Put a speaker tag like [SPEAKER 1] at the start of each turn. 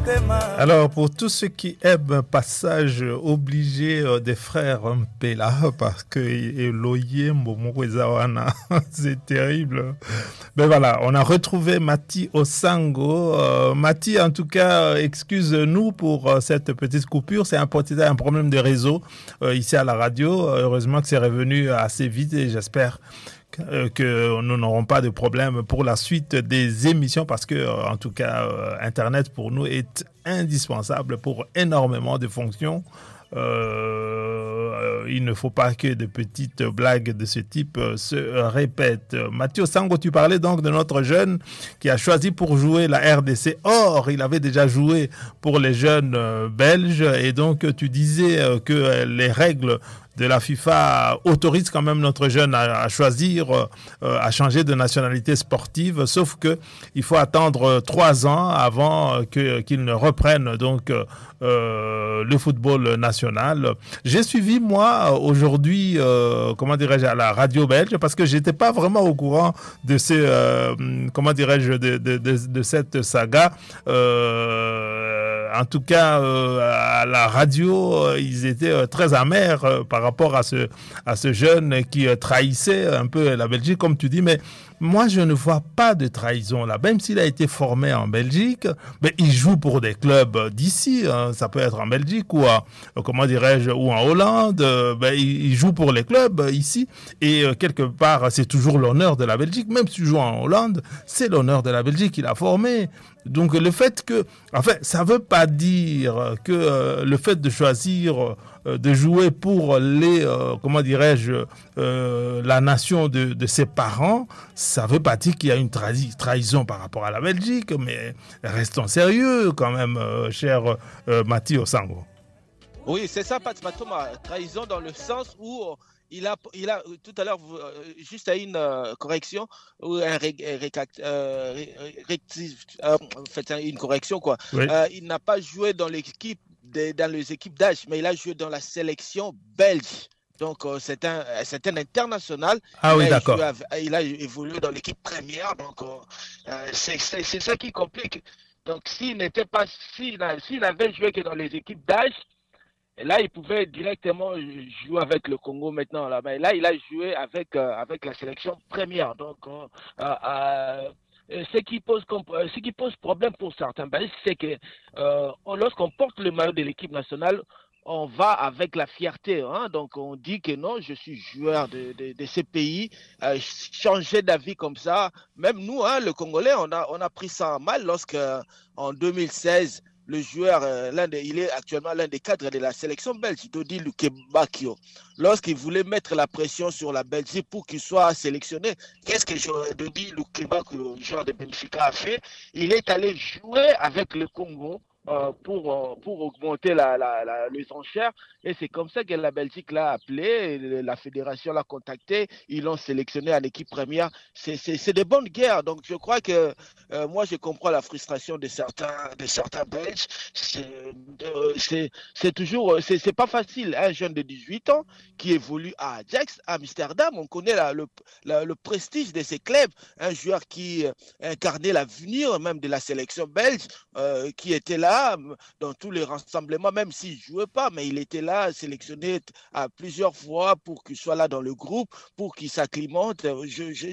[SPEAKER 1] Alors, pour tous ceux qui aiment passage obligé des frères Mpela, parce que Eloye Mbomorezawana, c'est terrible. Ben voilà, on a retrouvé Mati Osango. Mati, en tout cas, excuse-nous pour cette petite coupure. C'est un problème de réseau ici à la radio. Heureusement que c'est revenu assez vite et j'espère que nous n'aurons pas de problème pour la suite des émissions parce que, en tout cas, Internet pour nous est indispensable pour énormément de fonctions. Il ne faut pas que de petites blagues de ce type se répètent. Mathieu Sango, tu parlais donc de notre jeune qui a choisi pour jouer la RDC. Or, il avait déjà joué pour les jeunes belges et donc tu disais que les règles de la FIFA autorise quand même notre jeune à choisir, à changer de nationalité sportive, sauf que il faut attendre 3 ans avant qu'il ne reprenne donc le football national. J'ai suivi moi aujourd'hui, comment dirais-je, à la radio belge parce que j'étais pas vraiment au courant de ces, comment dirais-je, de cette saga. En tout cas, à la radio, ils étaient très amers par rapport à ce jeune qui trahissait un peu la Belgique, comme tu dis. Mais moi, je ne vois pas de trahison là. Même s'il a été formé en Belgique, mais il joue pour des clubs d'ici. Hein. Ça peut être en Belgique ou comment dirais-je, ou en Hollande. Il joue pour les clubs ici. Et quelque part, c'est toujours l'honneur de la Belgique. Même si tu joues en Hollande, c'est l'honneur de la Belgique qu'il a formé. Donc le fait que, enfin, ça veut pas dire que le fait de choisir de jouer pour les, comment dirais-je, la nation de ses parents, ça veut pas dire qu'il y a une trahison par rapport à la Belgique, mais restons sérieux quand même, cher Mati Osango.
[SPEAKER 2] Oui, c'est ça, Pat Matoma. Trahison dans le sens où il a tout à l'heure, juste à une correction, ou en fait, une correction, quoi.
[SPEAKER 1] Oui.
[SPEAKER 2] Il n'a pas joué dans dans les équipes d'âge, mais il a joué dans la sélection belge. Donc, c'est un international.
[SPEAKER 1] Ah oui, d'accord.
[SPEAKER 2] Il a évolué dans l'équipe première. Donc, c'est ça qui complique. Donc, s'il n'avait joué que dans les équipes d'âge, et là, il pouvait directement jouer avec le Congo maintenant. Là. Mais là, il a joué avec la sélection première. Donc, ce qui pose problème pour certains, c'est que lorsqu'on porte le maillot de l'équipe nationale, on va avec la fierté. Hein? Donc, on dit que non, je suis joueur de ce pays. Changer d'avis comme ça, même nous, hein, le Congolais, on a pris ça en mal lorsque, en 2016, le joueur, il est actuellement l'un des cadres de la sélection belge, Dodi Lukebakio. Lorsqu'il voulait mettre la pression sur la Belgique pour qu'il soit sélectionné, qu'est-ce que Dodi Lukebakio, le joueur de Benfica, a fait? Il est allé jouer avec le Congo pour augmenter les enchères. Et c'est comme ça que la Belgique l'a appelé, la fédération l'a contacté, ils l'ont sélectionné en équipe première. C'est des bonnes guerres. Donc je crois que moi je comprends la frustration de certains Belges. C'est toujours, c'est pas facile. Un jeune de 18 ans qui évolue à Ajax, à Amsterdam, on connaît le prestige de ces clubs. Un joueur qui incarnait l'avenir même de la sélection belge, qui était là dans tous les rassemblements, même s'il ne jouait pas, mais il était là, sélectionné à plusieurs fois pour qu'il soit là dans le groupe, pour qu'il s'acclimate.